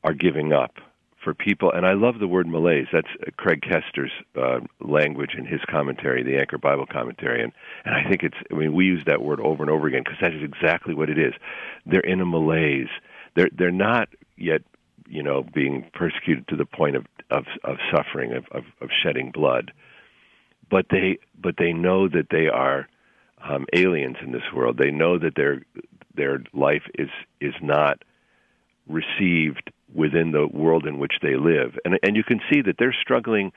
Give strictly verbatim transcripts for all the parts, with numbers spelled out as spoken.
are giving up for people. And I love the word malaise. That's Craig Kester's uh, language in his commentary, the Anchor Bible Commentary. And, and I think it's, I mean, we use that word over and over again because that is exactly what it is. They're in a malaise. They're, they're not yet, you know, being persecuted to the point of, of, of suffering, of, of, of shedding blood. But they, but they know that they are um, aliens in this world. They know that their, their life is, is not received within the world in which they live. And and you can see that they're struggling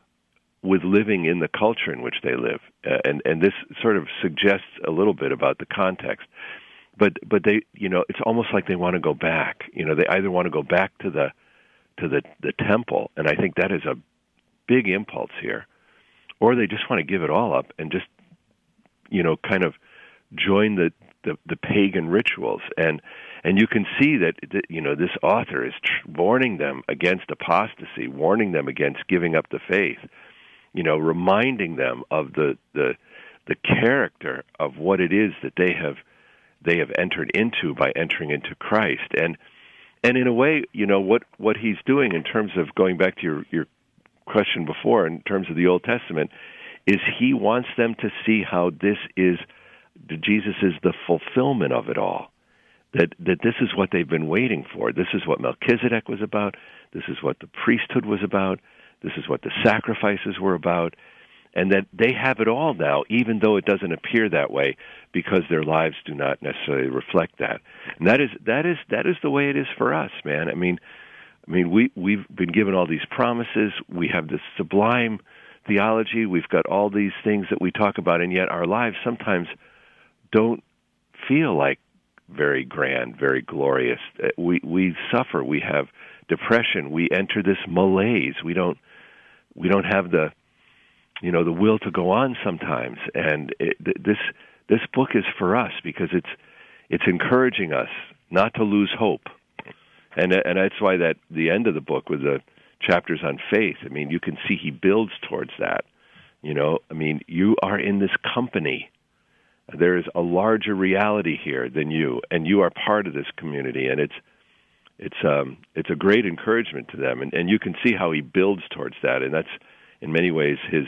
with living in the culture in which they live. Uh, and, and this sort of suggests a little bit about the context. But but they, you know, it's almost like they want to go back. You know, they either want to go back to the to the, the temple, and I think that is a big impulse here, or they just want to give it all up and just, you know, kind of join the, the, the pagan rituals. And And you can see that, you know, this author is warning them against apostasy, warning them against giving up the faith, you know, reminding them of the the, the character of what it is that they have they have entered into by entering into Christ. And and in a way, you know, what, what he's doing in terms of going back to your, your question before, in terms of the Old Testament, is he wants them to see how this is, Jesus is the fulfillment of it all. That that this is what they've been waiting for. This is what Melchizedek was about. This is what the priesthood was about. This is what the sacrifices were about. And that they have it all now, even though it doesn't appear that way, because their lives do not necessarily reflect that. And that is that is that is the way it is for us, man. I mean, I mean, we we've been given all these promises. We have this sublime theology. We've got all these things that we talk about, and yet our lives sometimes don't feel like very grand, very glorious. We we suffer. We have depression. We enter this malaise. We don't we don't have the you know the will to go on sometimes. And it, this this book is for us because it's it's encouraging us not to lose hope. And and that's why that the end of the book with the chapters on faith. I mean, you can see he builds towards that. You know, I mean, you are in this company. There is a larger reality here than you, and you are part of this community, and it's it's um, it's a great encouragement to them, and, and you can see how he builds towards that, and that's in many ways his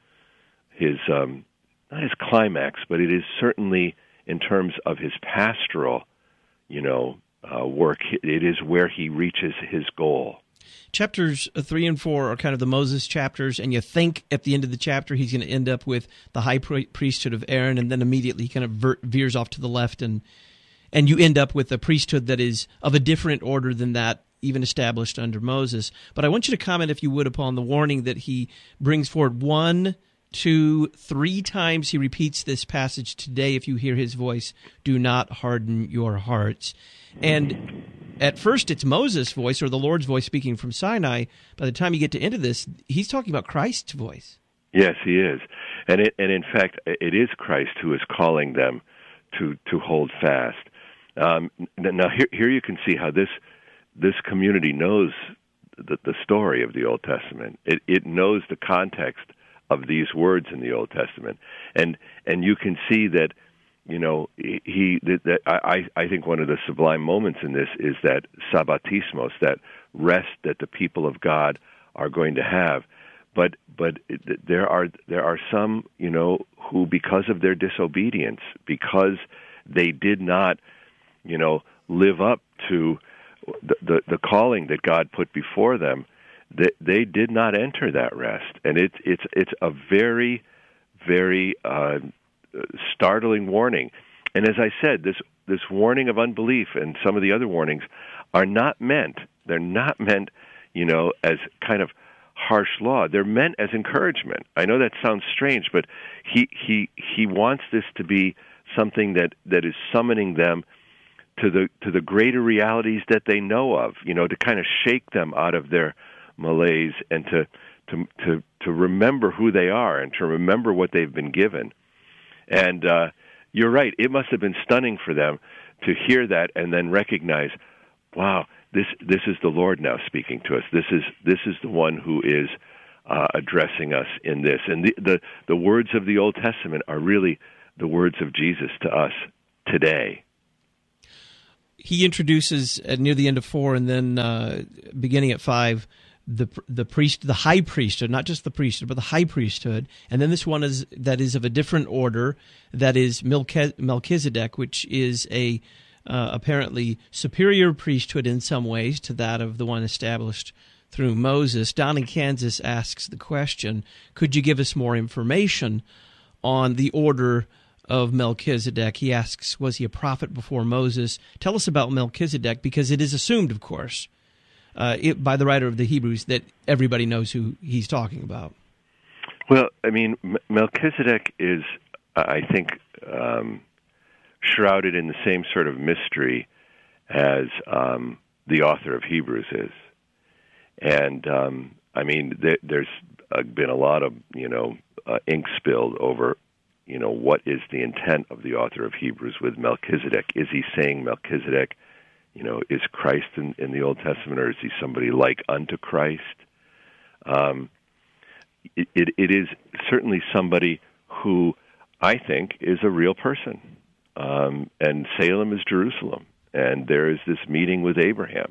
his um, not his climax, but it is certainly in terms of his pastoral, you know, uh, work. It is where he reaches his goal. Chapters three and four are kind of the Moses chapters, and you think at the end of the chapter he's going to end up with the high priesthood of Aaron, and then immediately he kind of ver- veers off to the left, and and you end up with a priesthood that is of a different order than that even established under Moses. But I want you to comment, if you would, upon the warning that he brings forward. One, two, three times he repeats this passage: today, if you hear his voice, do not harden your hearts. And at first it's Moses' voice, or the Lord's voice speaking from Sinai. By the time you get to end of this, he's talking about Christ's voice. Yes, he is. And it, and in fact, it is Christ who is calling them to, to hold fast. Um, now, here, here you can see how this this community knows the, the story of the Old Testament. It, it knows the context of these words in the Old Testament. And and you can see that, you know, he that, that I, I think one of the sublime moments in this is that sabbatismos, that rest that the people of God are going to have. But but there are there are some, you know, who, because of their disobedience, because they did not, you know, live up to the the, the calling that God put before them, that they did not enter that rest. And it's it's it's a very very uh, startling warning. And as I said, this this warning of unbelief and some of the other warnings are not meant. They're not meant, you know, as kind of harsh law. They're meant as encouragement. I know that sounds strange, but he he he wants this to be something that, that is summoning them to the to the greater realities that they know of, you know, to kind of shake them out of their malaise and to to to, to remember who they are and to remember what they've been given. And uh, you're right, it must have been stunning for them to hear that and then recognize, wow, this this is the Lord now speaking to us. This is this is the one who is uh, addressing us in this. And the, the the words of the Old Testament are really the words of Jesus to us today. he introduces at near the end of four and then uh, beginning at five the the priest, the high priesthood, not just the priesthood, but the high priesthood. And then this one is that is of a different order, that is Melchizedek, which is a uh, apparently superior priesthood in some ways to that of the one established through Moses. Don in Kansas asks the question, could you give us more information on the order of Melchizedek? He asks, was he a prophet before Moses? Tell us about Melchizedek, because it is assumed, of course, uh, it, by the writer of the Hebrews, that everybody knows who he's talking about. Well, I mean, M- Melchizedek is, I think, um, shrouded in the same sort of mystery as um, the author of Hebrews is. And, um, I mean, th- there's uh, been a lot of, you know, uh, ink spilled over, you know, what is the intent of the author of Hebrews with Melchizedek? Is he saying Melchizedek, you know, is Christ in, in the Old Testament, or is he somebody like unto Christ? Um, it, it, it is certainly somebody who I think is a real person. Um, and Salem is Jerusalem, and there is this meeting with Abraham,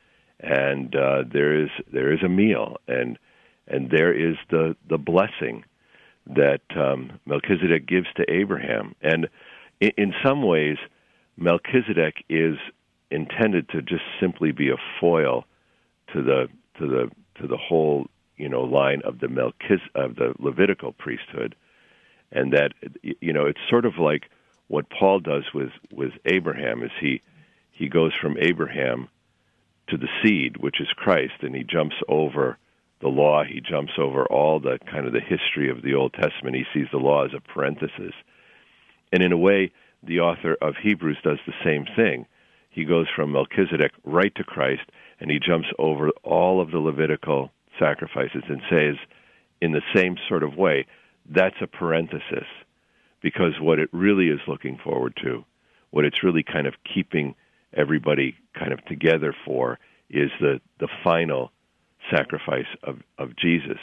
and uh, there is there is a meal, and and there is the, the blessing that um, Melchizedek gives to Abraham. And in, in some ways, Melchizedek is intended to just simply be a foil to the to the to the whole, you know, line of the Melchiz of the Levitical priesthood, and that, you know, it's sort of like what Paul does with with Abraham is he he goes from Abraham to the seed, which is Christ, and he jumps over the law, he jumps over all the kind of the history of the Old Testament. He sees the law as a parenthesis. And in a way, the author of Hebrews does the same thing. He goes from Melchizedek right to Christ, and he jumps over all of the Levitical sacrifices and says, in the same sort of way, that's a parenthesis, because what it really is looking forward to, what it's really kind of keeping everybody kind of together for, is the, the final sacrifice of, of Jesus.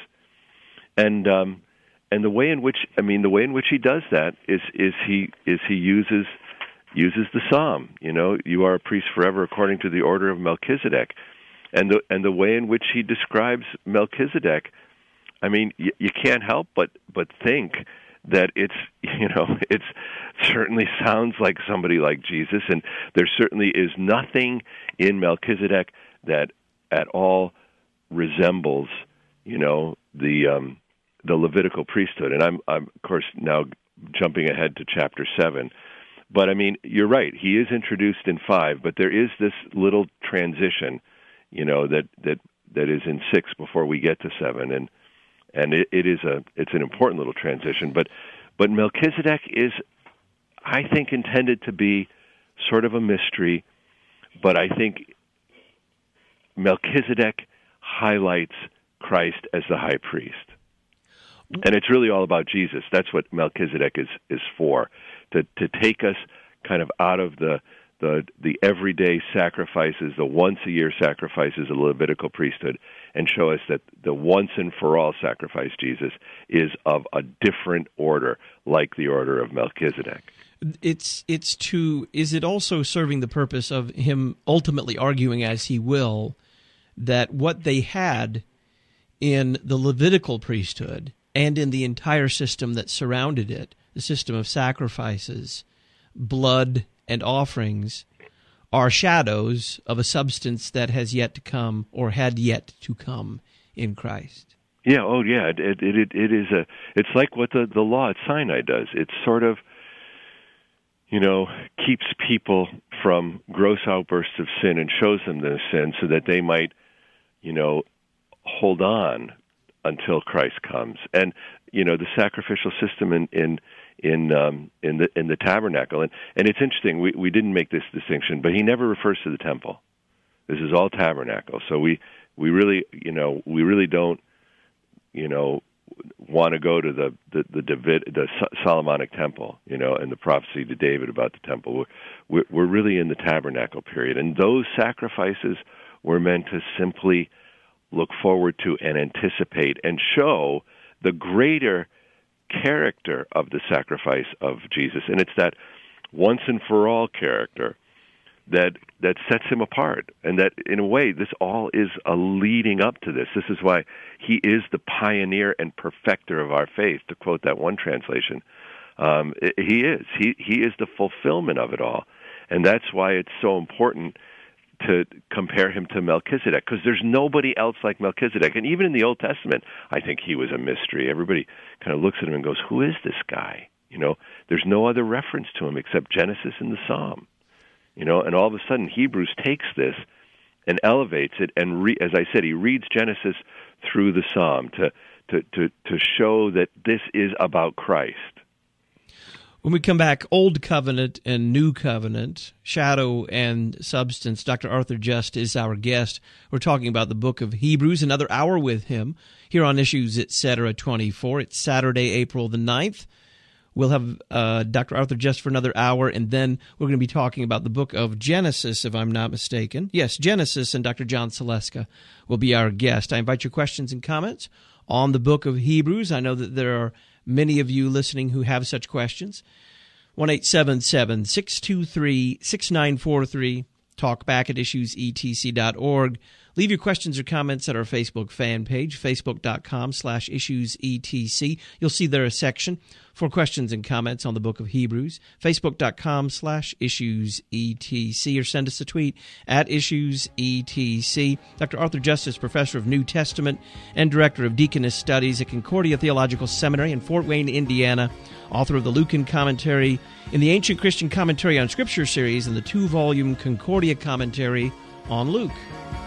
And um, and the way in which I mean the way in which he does that is is he is he uses uses the psalm, you know, you are a priest forever according to the order of Melchizedek. And the and the way in which he describes Melchizedek, I mean, you, you can't help but but think that it's, you know, it's certainly sounds like somebody like Jesus, and there certainly is nothing in Melchizedek that at all resembles, you know, the um, the Levitical priesthood. And I'm, I'm, of course, now jumping ahead to chapter seven. But, I mean, you're right. He is introduced in five, but there is this little transition, you know, that, that, that is in six before we get to seven. And and it, it is a it's an important little transition. But but Melchizedek is, I think, intended to be sort of a mystery, but I think Melchizedek highlights Christ as the high priest. And it's really all about Jesus. That's what Melchizedek is, is for, to to take us kind of out of the the the everyday sacrifices, the once-a-year sacrifices of the Levitical priesthood, and show us that the once-and-for-all sacrifice, Jesus, is of a different order, like the order of Melchizedek. It's it's to is it also serving the purpose of him ultimately arguing, as he will, that what they had in the Levitical priesthood and in the entire system that surrounded it, the system of sacrifices, blood, and offerings, are shadows of a substance that has yet to come, or had yet to come, in Christ. Yeah, oh yeah, it it it, it is a. It's like what the the law at Sinai does. It sort of, you know, keeps people from gross outbursts of sin and shows them their sin, so that they might, you know, hold on until Christ comes. And, you know, the sacrificial system in in in um, in the in the tabernacle, and and it's interesting. We we didn't make this distinction, but he never refers to the temple. This is all tabernacle. So we we really, you know, we really don't, you know, want to go to the the the, David, the Solomonic temple, you know, and the prophecy to David about the temple. We're we're really in the tabernacle period, and those sacrifices were meant to simply look forward to and anticipate and show the greater character of the sacrifice of Jesus. And it's that once and for all character that that sets him apart, and that in a way this all is a leading up to this. This is why he is the pioneer and perfecter of our faith, to quote that one translation. Um, he is. He he is the fulfillment of it all, and that's why it's so important to compare him to Melchizedek, because there's nobody else like Melchizedek. And even in the Old Testament, I think he was a mystery. Everybody kind of looks at him and goes, "Who is this guy?" You know, there's no other reference to him except Genesis and the Psalm. You know, and all of a sudden Hebrews takes this and elevates it, and re- as I said, he reads Genesis through the Psalm to to to to show that this is about Christ. When we come back, Old Covenant and New Covenant, shadow and substance, Doctor Arthur Just is our guest. We're talking about the book of Hebrews, another hour with him here on Issues et cetera twenty-four. It's Saturday, April the ninth. We'll have uh, Doctor Arthur Just for another hour, and then we're going to be talking about the book of Genesis, if I'm not mistaken. Yes, Genesis, and Doctor John Saleska will be our guest. I invite your questions and comments on the book of Hebrews. I know that there are many of you listening who have such questions. one eight seven seven, six two three, six nine four three. Talk back at issues e t c dot org. Leave your questions or comments at our Facebook fan page, facebook.com slash issuesetc. You'll see there a section for questions and comments on the book of Hebrews, facebook.com slash issuesetc, or send us a tweet at issuesetc. Doctor Arthur Just is professor of New Testament and director of Deaconess Studies at Concordia Theological Seminary in Fort Wayne, Indiana, author of the Lucan Commentary in the Ancient Christian Commentary on Scripture series and the two-volume Concordia Commentary on Luke.